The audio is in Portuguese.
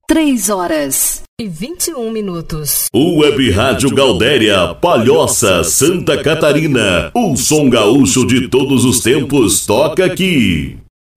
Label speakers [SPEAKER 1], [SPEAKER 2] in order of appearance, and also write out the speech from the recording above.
[SPEAKER 1] 3h21.
[SPEAKER 2] Web Rádio Galdéria, Palhoça, Santa Catarina. O som gaúcho de todos os tempos toca aqui.